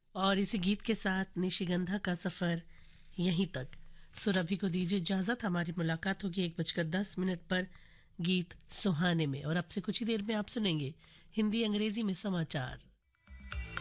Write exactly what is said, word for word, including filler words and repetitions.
और इसी गीत के साथ निशिगंधा का सफर यहीं तक। सुरभि को दीजिए इजाजत। हमारी मुलाकात होगी एक बजकर दस मिनट पर गीत सुहाने में, और अब से कुछ ही देर में आप सुनेंगे हिंदी अंग्रेजी में समाचार।